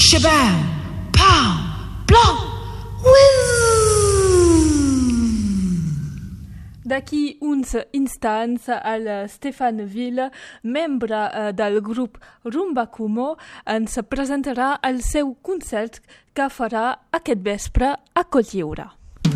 Shabam, pow, plom, whiz. D'aquí uns instants, el Stefan Ville, membre del grup Rumba Kumo, ens presentarà el seu concert que farà aquest vespre a Cotlliure.